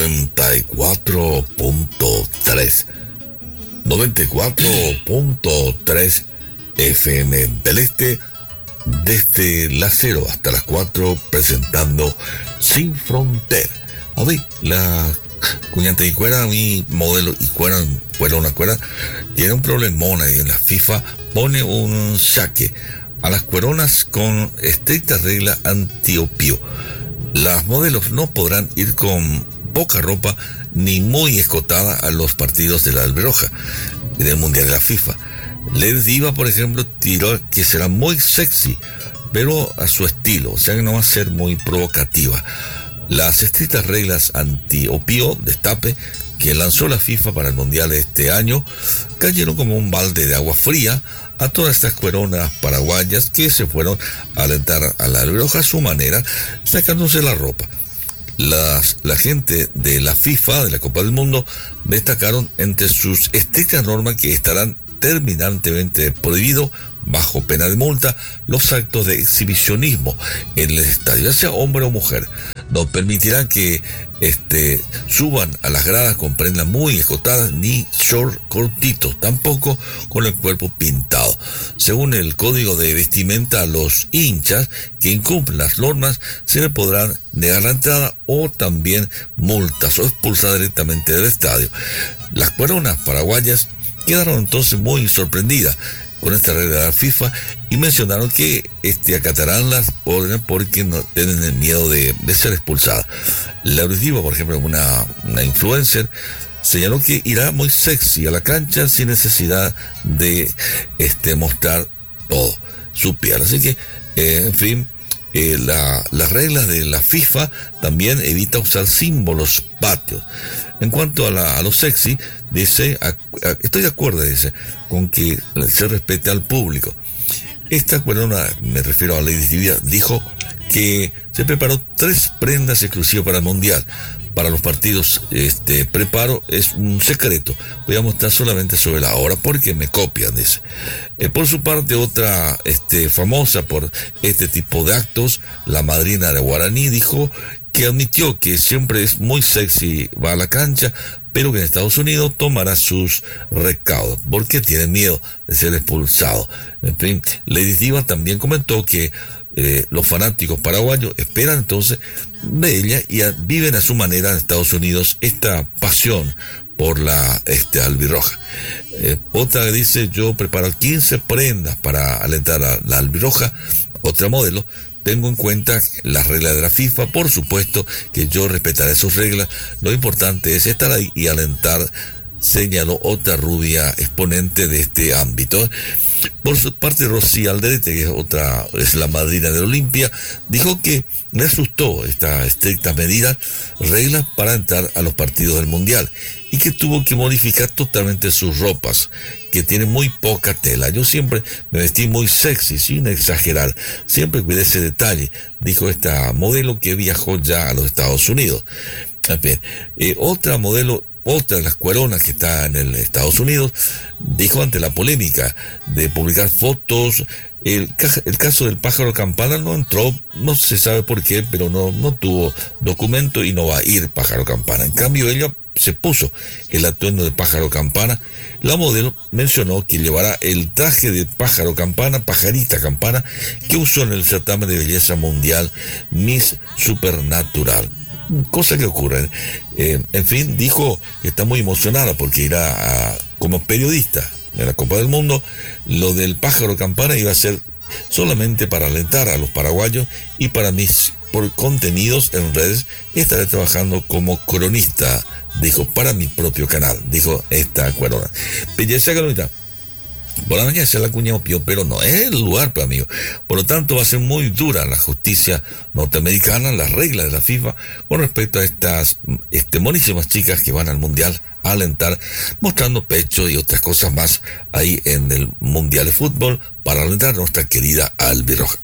94.3. 94.3 FM del Este, desde las 0 hasta las 4, presentando Sin Frontera. A ver, la cuñante y cuera, mi modelo y cuera, una cuera, tiene un problemón ahí en la FIFA, pone un saque a las cueronas con estricta regla antiopio. Las modelos no podrán ir con poca ropa ni muy escotada a los partidos de la Albirroja del Mundial de la FIFA. Led Diva, por ejemplo, tiró que será muy sexy, pero a su estilo, o sea que no va a ser muy provocativa. Las estrictas reglas anti-opio, destape, que lanzó la FIFA para el Mundial de este año, cayeron como un balde de agua fría a todas estas cueronas paraguayas que se fueron a alentar a la Albirroja a su manera, sacándose la ropa. La gente de la FIFA, de la Copa del Mundo, destacaron entre sus estrictas normas que estarán terminantemente prohibido, bajo pena de multa, los actos de exhibicionismo en el estadio, ya sea hombre o mujer. No permitirán que suban a las gradas con prendas muy escotadas ni short cortitos, tampoco con el cuerpo pintado. Según el código de vestimenta, a los hinchas que incumplen las normas se les podrán negar la entrada o también multas o expulsar directamente del estadio. Las cueronas paraguayas quedaron entonces muy sorprendidas con esta regla de la FIFA y mencionaron que acatarán las órdenes porque no tienen el miedo de ser expulsadas. La Diva, por ejemplo, una influencer, señaló que irá muy sexy a la cancha sin necesidad de mostrar todo su piel. Así que, en fin, las reglas de la FIFA también evita usar símbolos patrios. En cuanto a lo sexy, dice, estoy de acuerdo, dice, con que se respete al público. Esta cuerona, me refiero a Lady Divia, dijo que se preparó 3 prendas exclusivas para el Mundial. Para los partidos, preparo es un secreto. Voy a mostrar solamente sobre la hora porque me copian, dice. Por su parte, otra famosa por este tipo de actos, la madrina de Guaraní, dijo que admitió que siempre es muy sexy, va a la cancha, pero que en Estados Unidos tomará sus recaudos porque tiene miedo de ser expulsado. En fin, Lady Diva también comentó que los fanáticos paraguayos esperan entonces de ella y viven a su manera en Estados Unidos esta pasión por la albirroja. Otra dice, yo preparo 15 prendas para alentar a la albirroja. Otra modelo, tengo en cuenta las reglas de la FIFA, por supuesto que yo respetaré sus reglas, lo importante es estar ahí y alentar, señaló otra rubia exponente de este ámbito. Por su parte, Rosy Alderete, que es la madrina de Olimpia, dijo que le asustó esta estricta medida, reglas para entrar a los partidos del Mundial, y que tuvo que modificar totalmente sus ropas, que tienen muy poca tela. Yo siempre me vestí muy sexy, sin exagerar, siempre cuidé ese detalle, dijo esta modelo que viajó ya a los Estados Unidos. Bien, otra modelo, otra de las cueronas que está en el Estados Unidos, dijo ante la polémica de publicar fotos, el caso del pájaro campana no entró, no se sabe por qué, pero no tuvo documento y no va a ir pájaro campana. En cambio, ella se puso el atuendo de pájaro campana. La modelo mencionó que llevará el traje de pájaro campana, pajarita campana, que usó en el certamen de belleza mundial Miss Supernatural. Cosa que ocurre. En fin, dijo que está muy emocionada porque irá como periodista de la Copa del Mundo. Lo del pájaro campana iba a ser solamente para alentar a los paraguayos y para mis contenidos en redes estaré trabajando como cronista, dijo, para mi propio canal, dijo esta cuerona. Belleza Calomita. Por la mañana se la cuña opio, pero no es el lugar, pues, amigo. Por lo tanto, va a ser muy dura la justicia norteamericana, las reglas de la FIFA, con respecto a estas monísimas chicas que van al Mundial a alentar, mostrando pecho y otras cosas más ahí en el Mundial de Fútbol, para alentar a nuestra querida albirroja.